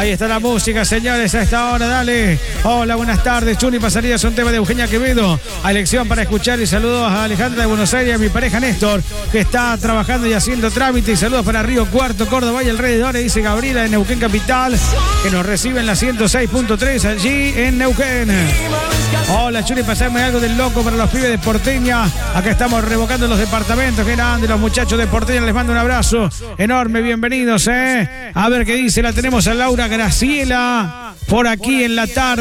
Ahí está la música, señores, a esta hora, dale. Hola, buenas tardes. Chuni pasaría es un tema de Eugenia Quevedo. A elección para escuchar y saludos a Alejandra de Buenos Aires, a mi pareja Néstor, que está trabajando y haciendo trámite. Y saludos para Río Cuarto, Córdoba y alrededores, dice Gabriela de Neuquén Capital, que nos recibe en la 106.3 allí en Neuquén. Hola, Chuni, pasarme algo del loco para los pibes de Porteña. Acá estamos revocando los departamentos. Qué grande, los muchachos de Porteña. Les mando un abrazo enorme. Bienvenidos, A ver qué dice. La tenemos a Laura Graciela por aquí en la tarde.